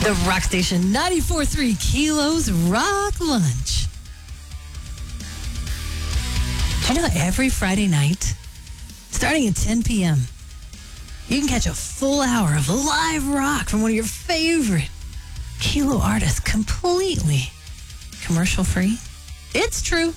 The Rock Station 94.3 Kilo's Rock Lunch. Do you know that every Friday night, starting at 10 p.m., you can catch a full hour of live rock from one of your favorite Kilo artists completely commercial-free? It's true.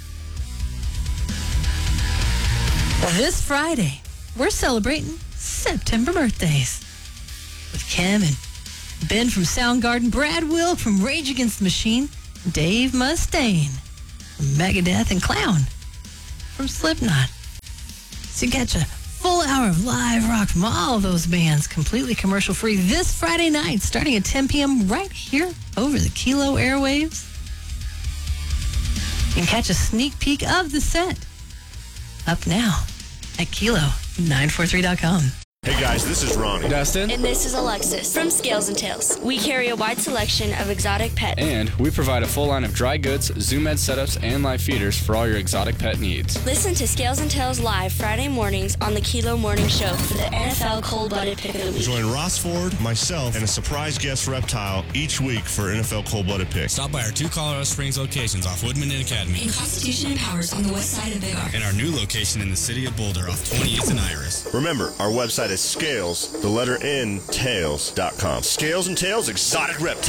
This Friday, we're celebrating September birthdays with Kim and Ben from Soundgarden, Brad Wilk from Rage Against the Machine, Dave Mustaine from Megadeth, and Clown from Slipknot. So you catch a full hour of live rock from all those bands, completely commercial-free, this Friday night, starting at 10 p.m. right here over the Kilo airwaves. You can catch a sneak peek of the set up now at Kilo943.com. Hey guys, this is Ronnie. Dustin. And this is Alexis from Scales and Tails. We carry a wide selection of exotic pets. And we provide a full line of dry goods, Zoom Ed setups, and live feeders for all your exotic pet needs. Listen to Scales and Tails live Friday mornings on the Kilo Morning Show for the NFL Cold-Blooded Pick of the Week. Join Ross Ford, myself, and a surprise guest reptile each week for NFL Cold-Blooded Pick. Stop by our 2 Colorado Springs locations off Woodman and Academy. In Constitution and Powers on the west side of Big R. And our new location in the city of Boulder off 20th and Iris. Remember, our website is Scales, the letter N, Tails.com. Scales and Tails Exotic Reptile.